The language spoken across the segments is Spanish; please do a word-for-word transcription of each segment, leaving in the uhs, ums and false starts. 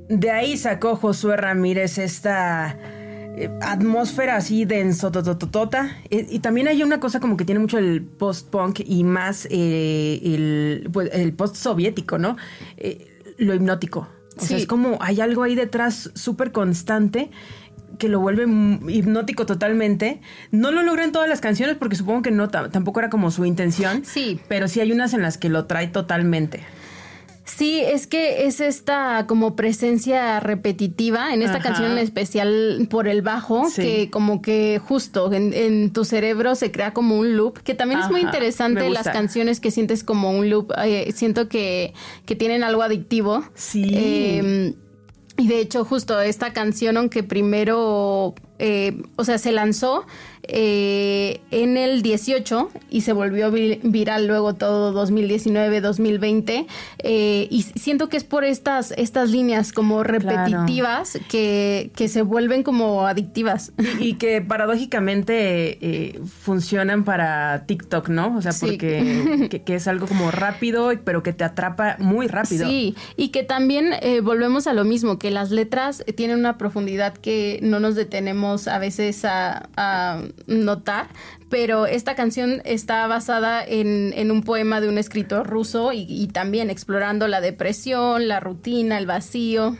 de ahí sacó Josué Ramírez esta eh, atmósfera así denso, totototota. Eh, y también hay una cosa como que tiene mucho el post-punk y más eh, el, pues, el post-soviético, ¿no? Eh, lo hipnótico. O sí. sea, es como hay algo ahí detrás súper constante que lo vuelve hipnótico totalmente. No lo logra en todas las canciones porque supongo que no t- tampoco era como su intención. Sí. Pero sí hay unas en las que lo trae totalmente. Sí, es que es esta como presencia repetitiva en esta Ajá. canción en especial por el bajo, sí. que como que justo en, en tu cerebro se crea como un loop, que también Ajá, es muy interesante las canciones que sientes como un loop. Eh, siento que, que tienen algo adictivo. Sí. Eh, y de hecho justo esta canción, aunque primero, eh, o sea, se lanzó eh, en el dieciocho y se volvió vir- viral luego todo dos mil diecinueve, dos mil veinte eh, y siento que es por estas estas líneas como repetitivas claro. que, que se vuelven como adictivas. Y, y que paradójicamente eh, funcionan para TikTok, ¿no? O sea, sí. porque que, que es algo como rápido, pero que te atrapa muy rápido. Sí, y que también eh, volvemos a lo mismo, que las letras tienen una profundidad que no nos detenemos a veces a... a notar, pero esta canción está basada en, en un poema de un escritor ruso y, y también explorando la depresión, la rutina, el vacío,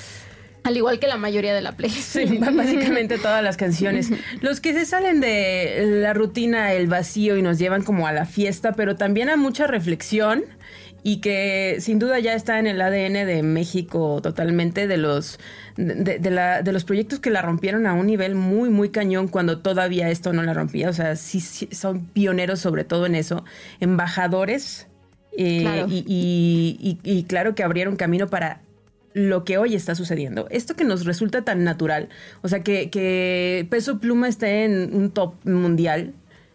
al igual que la mayoría de la playlist. Sí, básicamente todas las canciones. Los que se salen de la rutina, el vacío y nos llevan como a la fiesta, pero también a mucha reflexión. Y que sin duda ya está en el A D N de México totalmente, de los de, de, la, de los proyectos que la rompieron a un nivel muy, muy cañón cuando todavía esto no la rompía. O sea, sí, sí son pioneros sobre todo en eso, embajadores eh, claro. Y, y, y, y claro que abrieron camino para lo que hoy está sucediendo. Esto que nos resulta tan natural, o sea, que, que Peso Pluma esté en un top mundial,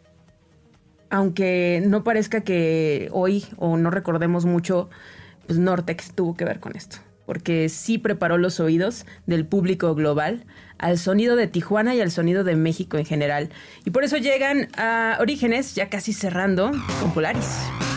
aunque no parezca que hoy o no recordemos mucho, pues Nortex tuvo que ver con esto, porque sí preparó los oídos del público global al sonido de Tijuana y al sonido de México en general. Y por eso llegan a Orígenes, ya casi cerrando, con Polaris.